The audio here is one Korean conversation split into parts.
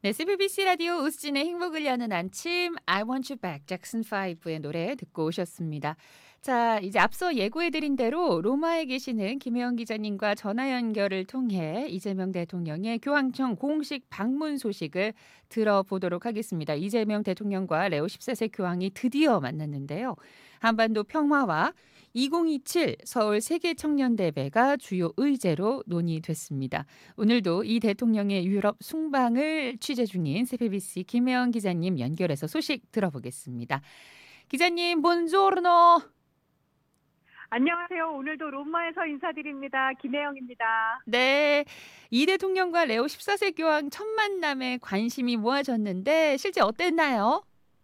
네, CBBC 라디오 우스진의 행복을 여는 아침 I Want You Back 잭슨 5의 노래 듣고 오셨습니다. 자, 이제 앞서 예고해드린 대로 로마에 계시는 김혜영 기자님과 전화 연결을 통해 이재명 대통령의 교황청 공식 방문 소식을 들어보도록 하겠습니다. 이재명 대통령과 레오 14세 교황이 드디어 만났는데요. 한반도 평화와 2027 서울 세계청년대회가 주요 의제로 논의됐습니다. 오늘도 이 대통령의 유럽 순방을 취재 중인 CBBC 김혜영 기자님 연결해서 소식 들어보겠습니다. 기자님, 본조르노. 안녕하세요. 오늘도 로마에서 인사드립니다. 김혜영입니다. 네, 이 대통령과 레오 14세 교황 첫 만남에 관심이 모아졌는데 실제 어땠나요?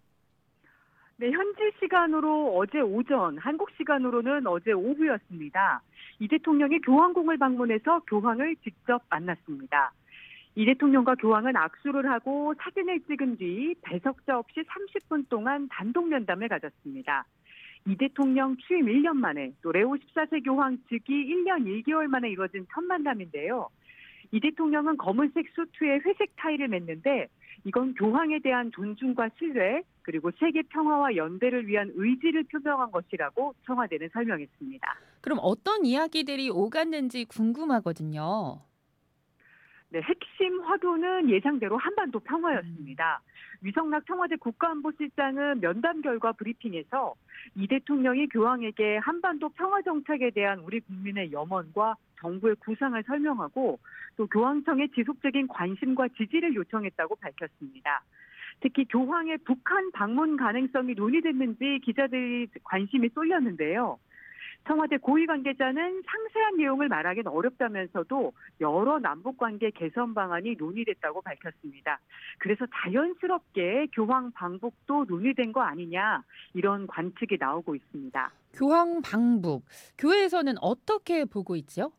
네, 현지 시간으로 어제 오전, 한국 시간으로는 어제 오후였습니다. 이 대통령이 교황궁을 방문해서 교황을 직접 만났습니다. 이 대통령과 교황은 악수를 하고 사진을 찍은 뒤 배석자 없이 30분 동안 단독 면담을 가졌습니다. 이 대통령 취임 1년 만에 또 레오 14세 교황 즉위 1년 1개월 만에 이뤄진 첫 만남인데요. 이 대통령은 검은색 수트에 회색 타이를 맸는데 이건 교황에 대한 존중과 신뢰 그리고 세계 평화와 연대를 위한 의지를 표명한 것이라고 청와대는 설명했습니다. 그럼 어떤 이야기들이 오갔는지 궁금하거든요. 네, 핵심 화두는 예상대로 한반도 음. 평화였습니다. 위성락 청와대 국가안보실장은 면담 결과 브리핑에서 이 대통령이 교황에게 한반도 평화 정책에 대한 우리 국민의 염원과 정부의 구상을 설명하고 또 교황청의 지속적인 관심과 지지를 요청했다고 밝혔습니다. 특히 교황의 북한 방문 가능성이 논의됐는지 기자들이 관심이 쏠렸는데요. 청와대 고위 관계자는 상세한 내용을 말하기는 어렵다면서도 여러 남북관계 개선 방안이 논의됐다고 밝혔습니다. 그래서 자연스럽게 교황 방북도 논의된 거 아니냐 이런 관측이 나오고 있습니다. 교황 방북, 교회에서는 어떻게 보고 있죠?